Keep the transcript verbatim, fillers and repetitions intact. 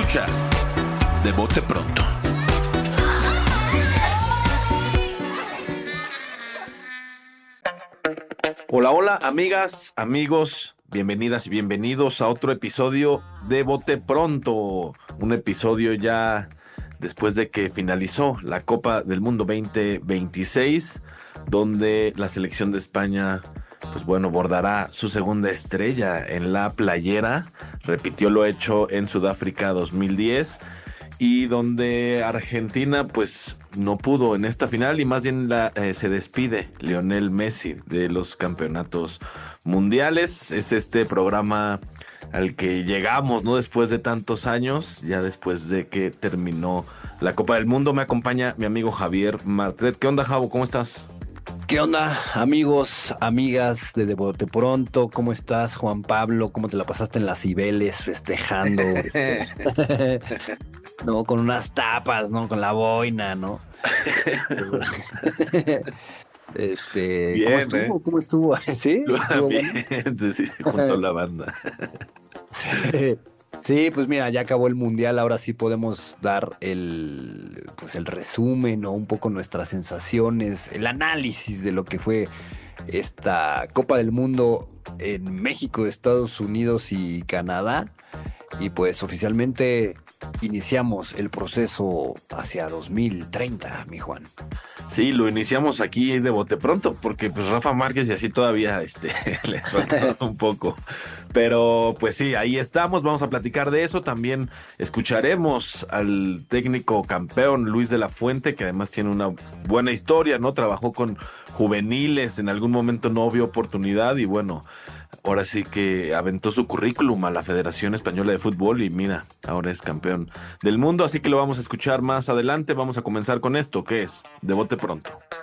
Escuchas De Bote Pronto. Hola, hola, amigas, amigos, bienvenidas y bienvenidos a otro episodio de Bote Pronto. Un episodio ya después de que finalizó la Copa del Mundo veinte veintiséis, donde la selección de España, pues bueno, bordará su segunda estrella en la playera. Repitió lo hecho en Sudáfrica dos mil diez. Y donde Argentina pues no pudo en esta final y más bien la, eh, se despide Lionel Messi de los campeonatos mundiales. Es este programa al que llegamos, ¿no? Después de tantos años, ya después de que terminó la Copa del Mundo. Me acompaña mi amigo Javier Martret. ¿Qué onda, Javo? ¿Cómo estás? ¿Qué onda, amigos, amigas de De Bote Pronto? ¿Cómo estás, Juan Pablo? ¿Cómo te la pasaste en las Cibeles festejando? este, no, con unas tapas, ¿no? Con la boina, ¿no? este, Bien, ¿cómo estuvo? ¿eh? ¿Cómo estuvo? ¿Sí? ¿Estuvo bueno? Bien, sí, junto a la banda. Sí, pues mira, ya acabó el mundial, ahora sí podemos dar el, pues el resumen o un poco nuestras sensaciones, el análisis de lo que fue esta Copa del Mundo en México, Estados Unidos y Canadá. Y pues oficialmente iniciamos el proceso hacia dos mil treinta, mi Juan. Sí, lo iniciamos aquí de bote pronto, porque pues Rafa Márquez y así todavía este, les falta un poco. Pero pues sí, ahí estamos, vamos a platicar de eso. También escucharemos al técnico campeón Luis de la Fuente, que además tiene una buena historia, ¿no? Trabajó con juveniles, en algún momento no vio oportunidad y bueno, ahora sí que aventó su currículum a la Federación Española de Fútbol y mira, ahora es campeón del mundo, así que lo vamos a escuchar más adelante. Vamos a comenzar con esto, que es De Bote Pronto.